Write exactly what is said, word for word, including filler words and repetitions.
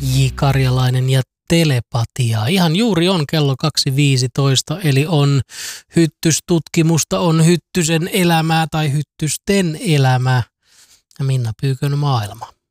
J. Karjalainen ja telepatiaa. Ihan juuri on kello kaksi viisitoista, eli on hyttystutkimusta, on Hyttysen elämää tai Hyttysten elämää ja Minna Pyykön maailma.